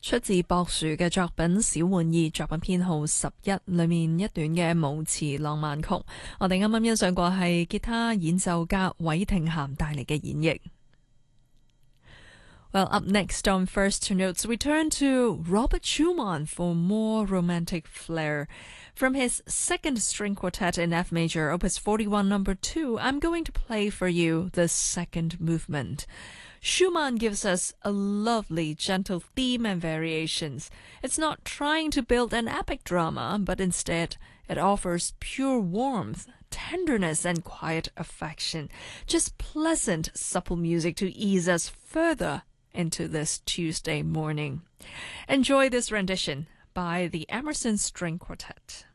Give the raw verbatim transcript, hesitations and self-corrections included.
出自薄樹嘅作品《小玩意》，作品編號十一，裏面一段嘅舞詞浪漫曲，我哋啱啱欣賞過係吉他演奏家韋廷咸帶嚟嘅演繹。Well, up next on First Notes, we turn to Robert Schumann for more romantic flair. From his second string quartet in F major, Opus forty-one number two, I'm going to play for you the second movement. Schumann gives us a lovely, gentle theme and variations. It's not trying to build an epic drama, but instead it offers pure warmth, tenderness, and quiet affection. Just pleasant, supple music to ease us further into this Tuesday morning. Enjoy this rendition by the Emerson String Quartet.